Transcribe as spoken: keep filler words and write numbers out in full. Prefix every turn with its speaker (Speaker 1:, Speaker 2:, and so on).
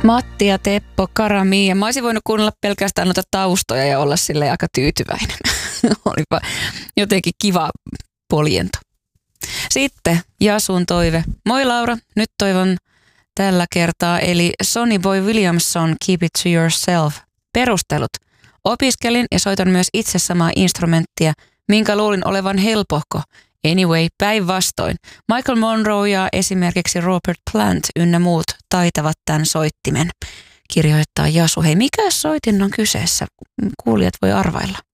Speaker 1: Matti ja Teppo, Karami. Ja mä olisin voinut kuunnella pelkästään noita taustoja ja olla silleen aika tyytyväinen. Olipa jotenkin kiva poljento. Sitten Jasun toive. Moi Laura, nyt toivon tällä kertaa, eli Sonny Boy Williamson Keep It To Yourself. Perustelut. Opiskelin ja soitan myös itse samaa instrumenttia, minkä luulin olevan helpohko. Anyway, päinvastoin. Michael Monroe ja esimerkiksi Robert Plant ynnä muut taitavat tämän soittimen. Kirjoittaa Jasu. Hei, mikä soitin on kyseessä? Kuulijat voi arvailla.